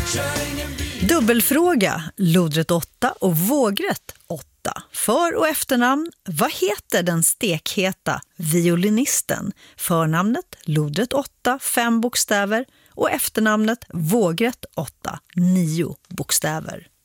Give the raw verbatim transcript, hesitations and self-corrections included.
Dubbelfråga, lodrätt åtta och vågrätt åtta. För- och efternamn, vad heter den stekheta violinisten? Förnamnet, lodrätt åtta, fem bokstäver och efternamnet, vågrätt åtta, nio bokstäver.